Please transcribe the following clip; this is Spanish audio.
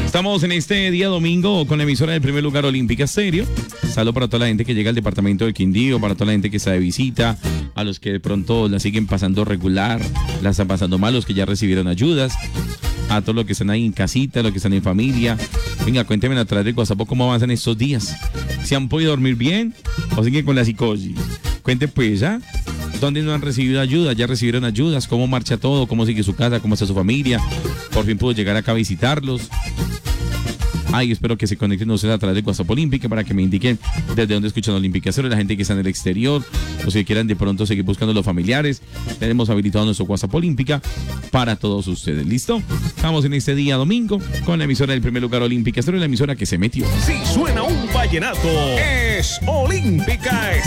Estamos en este día domingo con la emisora del primer lugar Olímpica Estéreo. Saludo para toda la gente que llega al departamento del Quindío, para toda la gente que está de visita, a los que de pronto la siguen pasando regular, la están pasando mal, los que ya recibieron ayudas, a todos los que están ahí en casita, los que están en familia. Venga, cuéntenme a través de WhatsApp cómo avanzan estos días. ¿Si han podido dormir bien o siguen con la psicosis? Cuenten pues, ¿ah? ¿Dónde no han recibido ayuda? ¿Ya recibieron ayudas? ¿Cómo marcha todo? ¿Cómo sigue su casa? ¿Cómo está su familia? Por fin pudo llegar acá a visitarlos. Ay, espero que se conecten ustedes a través de WhatsApp Olímpica para que me indiquen desde dónde escuchan Olímpica Estéreo, la gente que está en el exterior, o si quieran de pronto seguir buscando a los familiares. Tenemos habilitado nuestro WhatsApp Olímpica para todos ustedes. ¿Listo? Estamos en este día domingo con la emisora del primer lugar Olímpica Estéreo, la emisora que se metió. Si suena un vallenato, es Olímpica Estéreo.